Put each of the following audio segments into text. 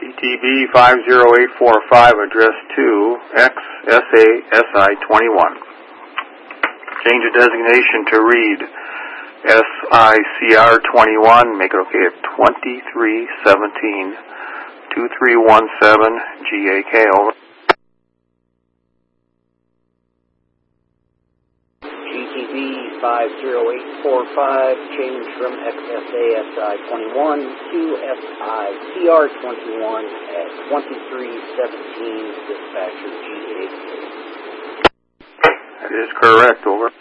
GTB 50845, address to XSASI21. Change the designation to read SICR21, make it okay at 2317 2317 GAK, over. GTB 50845, change from XSASI21 to SICR21 at 2317, dispatcher GAK. That is correct, over.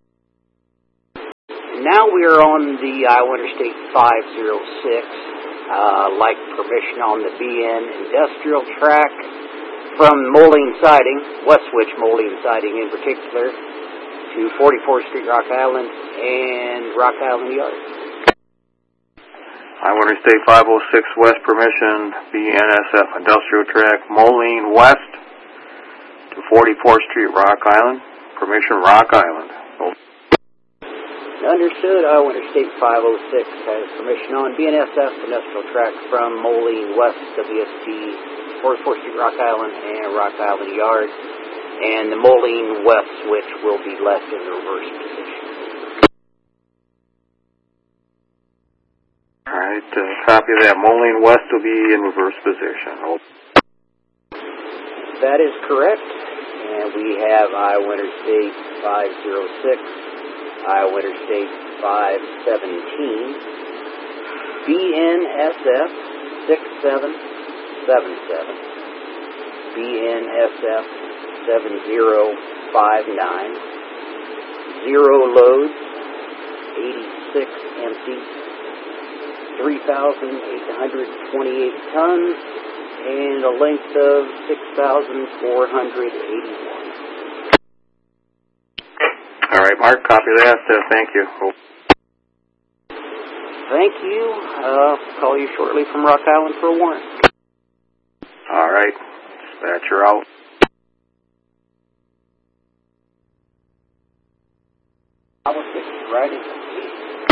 Now we are on the Iowa Interstate 506. Like permission on the BN industrial track from Moline Siding, Westwich Moline Siding in particular, to 44th Street, Rock Island, and Rock Island Yard. Iowa Interstate 506 West, permission BNSF industrial track Moline West to 44th Street, Rock Island, permission Rock Island. Understood. Iowa Interstate 506 has permission on BNSF industrial track from Moline West, WST, 44th Street, Rock Island, and Rock Island Yard, and the Moline West switch will be left in the reverse position. All right, copy of that. Moline West will be in reverse position. That is correct, and we have Iowa Interstate 506. Iowa Interstate 517, BNSF 6777, BNSF 7059, 0 loads, 86 empty, 3,828 tons, and a length of 6,481. All right, Mark, copy that. Thank you. Thank you. Call you shortly from Rock Island for a warrant. All right. Dispatcher out. I was just writing.